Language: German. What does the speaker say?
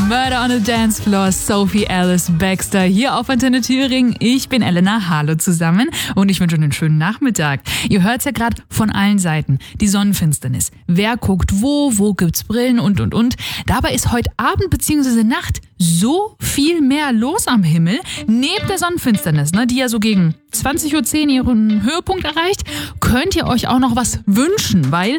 Murder on the Dance Floor, Sophie Alice Baxter hier auf Antenne Thüringen. Ich bin Elena, hallo zusammen und ich wünsche einen schönen Nachmittag. Ihr hört ja gerade von allen Seiten, die Sonnenfinsternis. Wer guckt wo gibt's Brillen und. Dabei ist heute Abend bzw. Nacht so viel mehr los am Himmel, neben der Sonnenfinsternis, die ja so gegen 20.10 Uhr ihren Höhepunkt erreicht, könnt ihr euch auch noch was wünschen, weil